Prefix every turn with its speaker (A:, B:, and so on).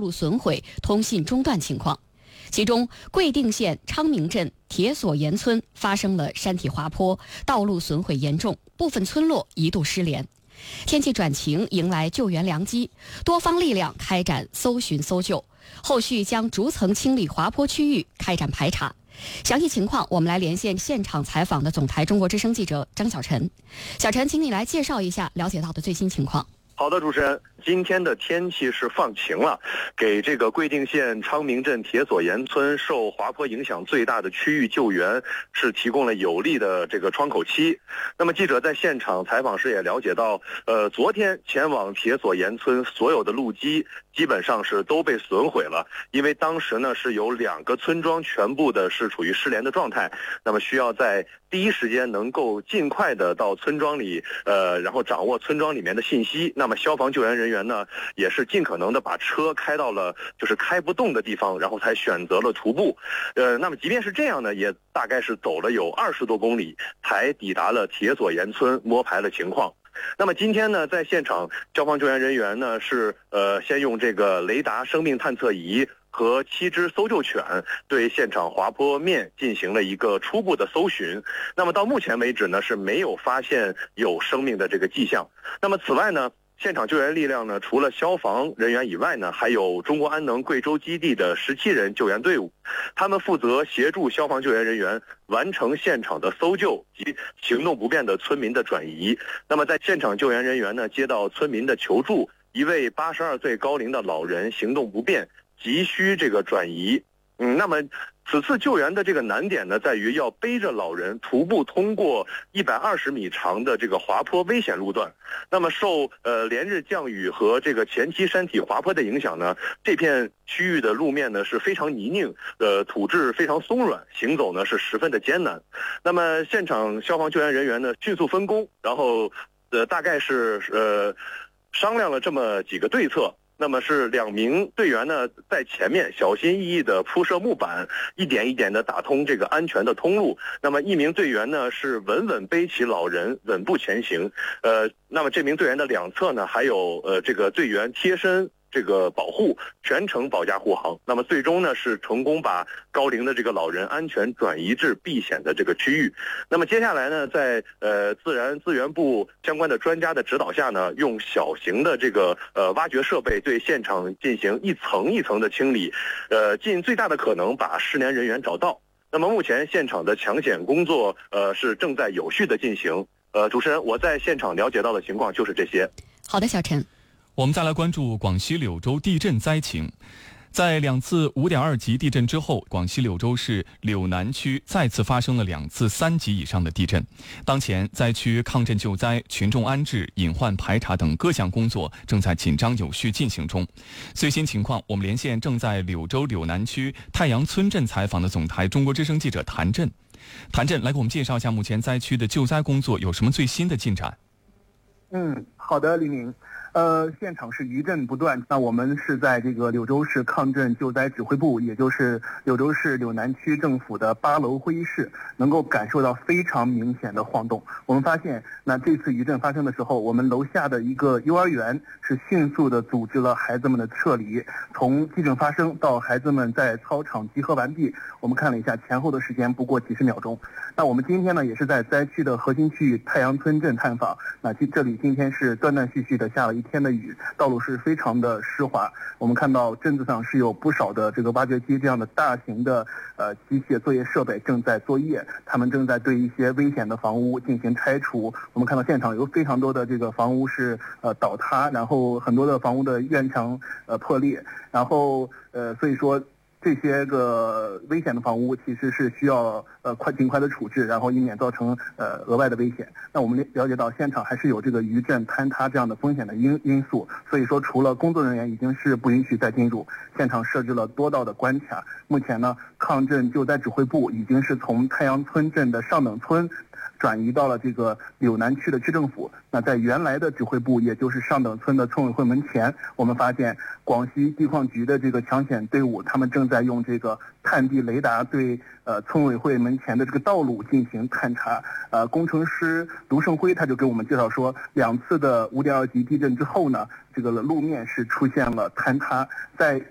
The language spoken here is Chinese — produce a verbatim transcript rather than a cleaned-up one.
A: 路损毁、通信中断情况。其中，贵定县昌明镇铁索岩村发生了山体滑坡，道路损毁严重，部分村落一度失联。天气转晴，迎来救援良机，多方力量开展搜寻搜救，后续将逐层清理滑坡区域，开展排查。详细情况，我们来连线现场采访的总台中国之声记者张小晨。小晨，请你来介绍一下了解到的最新情况。
B: 好的，主持人，今天的天气是放晴了，给这个贵定县昌明镇铁索岩村受滑坡影响最大的区域救援是提供了有利的这个窗口期。那么记者在现场采访时也了解到，呃，昨天前往铁索岩村所有的路基基本上是都被损毁了，因为当时呢是有两个村庄全部的是处于失联的状态，那么需要在第一时间能够尽快的到村庄里，呃，然后掌握村庄里面的信息。那么消防救援人员呢，也是尽可能的把车开到了就是开不动的地方，然后才选择了徒步。呃，那么即便是这样呢，也大概是走了有二十多公里，才抵达了铁索岩村摸排了情况。那么今天呢，在现场消防救援人员呢是呃先用这个雷达生命探测仪和七只搜救犬对现场滑坡面进行了一个初步的搜寻。那么到目前为止呢，是没有发现有生命的这个迹象。那么此外呢，现场救援力量呢，除了消防人员以外呢，还有中国安能贵州基地的十七人救援队伍，他们负责协助消防救援人员完成现场的搜救及行动不便的村民的转移。那么在现场救援人员呢，接到村民的求助，一位八十二岁高龄的老人行动不便，急需这个转移。嗯，那么此次救援的这个难点呢，在于要背着老人徒步通过一百二十米长的这个滑坡危险路段。那么受呃连日降雨和这个前期山体滑坡的影响呢，这片区域的路面呢是非常泥泞，呃土质非常松软，行走呢是十分的艰难。那么现场消防救援人员呢迅速分工，然后呃大概是呃商量了这么几个对策。那么是两名队员呢在前面小心翼翼地铺设木板，一点一点地打通这个安全的通路。那么一名队员呢是稳稳背起老人，稳步前行。呃，那么这名队员的两侧呢还有呃这个队员贴身这个保护，全程保驾护航。那么最终呢是成功把高龄的这个老人安全转移至避险的这个区域。那么接下来呢，在呃自然资源部相关的专家的指导下呢，用小型的这个呃挖掘设备对现场进行一层一层的清理，呃尽最大的可能把失联人员找到。那么目前现场的抢险工作呃是正在有序的进行。呃，主持人，我在现场了解到的情况就是这些。
A: 好的，小陈。
C: 我们再来关注广西柳州地震灾情。在两次五点二级地震之后，广西柳州市柳南区再次发生了两次三级以上的地震。当前，灾区抗震救灾、群众安置、隐患排查等各项工作正在紧张有序进行中。最新情况，我们连线正在柳州柳南区太阳村镇采访的总台中国之声记者谭震。谭震，来给我们介绍一下目前灾区的救灾工作有什么最新的进展？
D: 嗯，好的，李明。呃，现场是余震不断。那我们是在这个柳州市抗震救灾指挥部，也就是柳州市柳南区政府的八楼会议室，能够感受到非常明显的晃动。我们发现，那这次余震发生的时候，我们楼下的一个幼儿园是迅速的组织了孩子们的撤离。从地震发生到孩子们在操场集合完毕，我们看了一下前后的时间不过几十秒钟。那我们今天呢，也是在灾区的核心区域太阳村镇探访。那这里今天是断断续续的下了一天的雨，道路是非常的湿滑。我们看到镇子上是有不少的这个挖掘机这样的大型的呃机械作业设备正在作业，他们正在对一些危险的房屋进行拆除。我们看到现场有非常多的这个房屋是呃倒塌，然后很多的房屋的院墙呃破裂，然后呃所以说这些个危险的房屋其实是需要呃快尽快的处置，然后以免造成呃额外的危险。那我们了解到现场还是有这个余震坍塌这样的风险的因因素，所以说除了工作人员已经是不允许再进入，现场设置了多道的关卡。目前呢，抗震救灾指挥部已经是从太阳村镇的上等村转移到了这个柳南区的区政府。那在原来的指挥部，也就是上等村的村委会门前，我们发现广西地矿局的这个抢险队伍，他们正在用这个探地雷达对呃村委会门前的这个道路进行探查。呃，工程师卢胜辉他就给我们介绍说，两次的五点二级地震之后呢，这个路面是出现了坍塌，在